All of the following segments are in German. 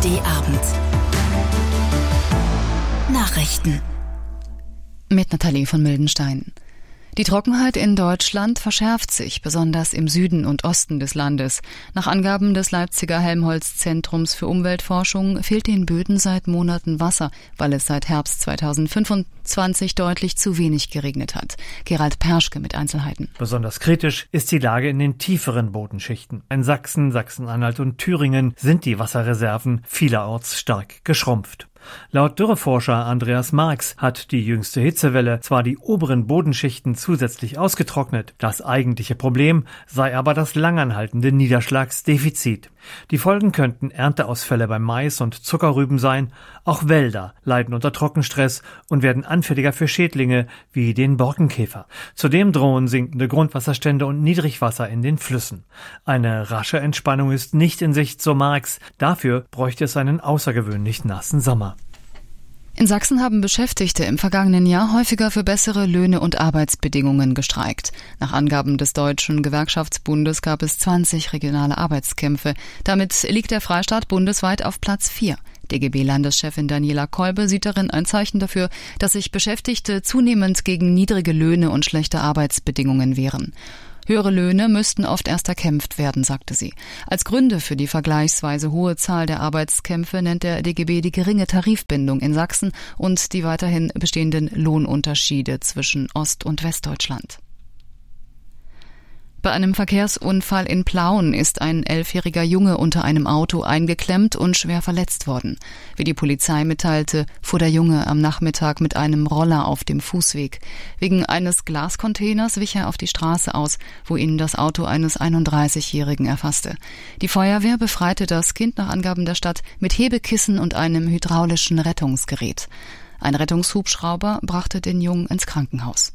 ARD-Abend. Nachrichten. Mit Nathalie von Mildenstein. Die Trockenheit in Deutschland verschärft sich, besonders im Süden und Osten des Landes. Nach Angaben des Leipziger Helmholtz-Zentrums für Umweltforschung fehlt den Böden seit Monaten Wasser, weil es seit Herbst 2025 deutlich zu wenig geregnet hat. Gerald Perschke mit Einzelheiten. Besonders kritisch ist die Lage in den tieferen Bodenschichten. In Sachsen, Sachsen-Anhalt und Thüringen sind die Wasserreserven vielerorts stark geschrumpft. Laut Dürreforscher Andreas Marx hat die jüngste Hitzewelle zwar die oberen Bodenschichten zusätzlich ausgetrocknet, das eigentliche Problem sei aber das langanhaltende Niederschlagsdefizit. Die Folgen könnten Ernteausfälle beim Mais und Zuckerrüben sein. Auch Wälder leiden unter Trockenstress und werden anfälliger für Schädlinge wie den Borkenkäfer. Zudem drohen sinkende Grundwasserstände und Niedrigwasser in den Flüssen. Eine rasche Entspannung ist nicht in Sicht, so Marx. Dafür bräuchte es einen außergewöhnlich nassen Sommer. In Sachsen haben Beschäftigte im vergangenen Jahr häufiger für bessere Löhne und Arbeitsbedingungen gestreikt. Nach Angaben des Deutschen Gewerkschaftsbundes gab es 20 regionale Arbeitskämpfe. Damit liegt der Freistaat bundesweit auf Platz 4. DGB-Landeschefin Daniela Kolbe sieht darin ein Zeichen dafür, dass sich Beschäftigte zunehmend gegen niedrige Löhne und schlechte Arbeitsbedingungen wehren. Höhere Löhne müssten oft erst erkämpft werden, sagte sie. Als Gründe für die vergleichsweise hohe Zahl der Arbeitskämpfe nennt der DGB die geringe Tarifbindung in Sachsen und die weiterhin bestehenden Lohnunterschiede zwischen Ost- und Westdeutschland. Bei einem Verkehrsunfall in Plauen ist ein 11-jähriger Junge unter einem Auto eingeklemmt und schwer verletzt worden. Wie die Polizei mitteilte, fuhr der Junge am Nachmittag mit einem Roller auf dem Fußweg. Wegen eines Glascontainers wich er auf die Straße aus, wo ihn das Auto eines 31-Jährigen erfasste. Die Feuerwehr befreite das Kind nach Angaben der Stadt mit Hebekissen und einem hydraulischen Rettungsgerät. Ein Rettungshubschrauber brachte den Jungen ins Krankenhaus.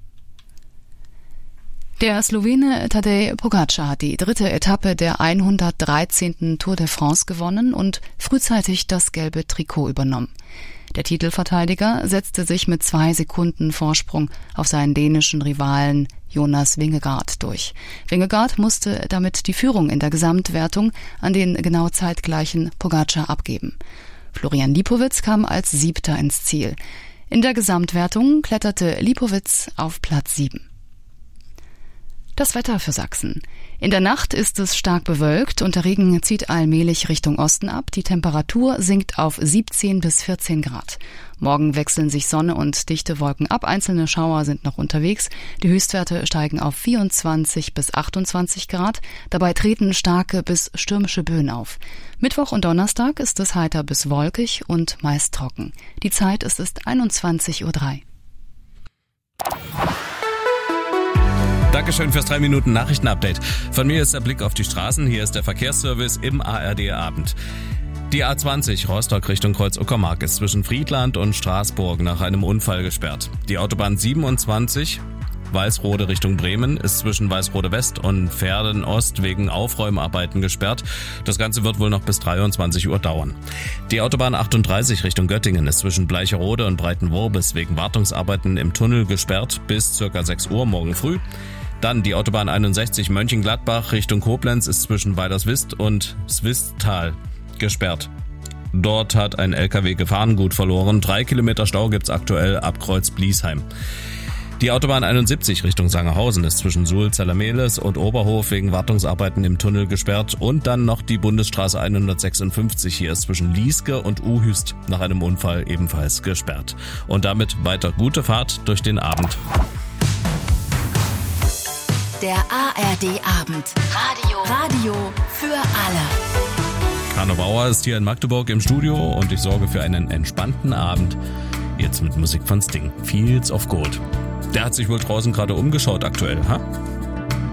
Der Slowene Tadej Pogačar hat die dritte Etappe der 113. Tour de France gewonnen und frühzeitig das gelbe Trikot übernommen. Der Titelverteidiger setzte sich mit 2 Sekunden Vorsprung auf seinen dänischen Rivalen Jonas Vingegaard durch. Vingegaard musste damit die Führung in der Gesamtwertung an den genau zeitgleichen Pogačar abgeben. Florian Lipowitz kam als 7. ins Ziel. In der Gesamtwertung kletterte Lipowitz auf Platz 7. Das Wetter für Sachsen. In der Nacht ist es stark bewölkt und der Regen zieht allmählich Richtung Osten ab. Die Temperatur sinkt auf 17 bis 14 Grad. Morgen wechseln sich Sonne und dichte Wolken ab. Einzelne Schauer sind noch unterwegs. Die Höchstwerte steigen auf 24 bis 28 Grad. Dabei treten starke bis stürmische Böen auf. Mittwoch und Donnerstag ist es heiter bis wolkig und meist trocken. Die Zeit ist 21:03 Uhr. Dankeschön fürs 3-Minuten-Nachrichten-Update. Von mir ist der Blick auf die Straßen. Hier ist der Verkehrsservice im ARD-Abend. Die A20 Rostock Richtung Kreuz-Uckermark ist zwischen Friedland und Straßburg nach einem Unfall gesperrt. Die Autobahn 27 Weißrode Richtung Bremen ist zwischen Weißrode West und Verden Ost wegen Aufräumarbeiten gesperrt. Das Ganze wird wohl noch bis 23 Uhr dauern. Die Autobahn 38 Richtung Göttingen ist zwischen Bleicherode und Breitenworbis wegen Wartungsarbeiten im Tunnel gesperrt bis ca. 6 Uhr morgen früh. Dann die Autobahn 61 Mönchengladbach Richtung Koblenz ist zwischen Weilerswist und Swistal gesperrt. Dort hat ein LKW Gefahrengut verloren. 3 Kilometer Stau gibt's aktuell ab Kreuz-Bliesheim. Die Autobahn 71 Richtung Sangerhausen ist zwischen Suhl-Zellermehles und Oberhof wegen Wartungsarbeiten im Tunnel gesperrt. Und dann noch die Bundesstraße 156 hier ist zwischen Lieske und Uhüst nach einem Unfall ebenfalls gesperrt. Und damit weiter gute Fahrt durch den Abend. Der ARD-Abend. Radio für alle. Arno Bauer ist hier in Magdeburg im Studio und ich sorge für einen entspannten Abend. Jetzt mit Musik von Sting. Fields of Gold. Der hat sich wohl draußen gerade umgeschaut aktuell, ha?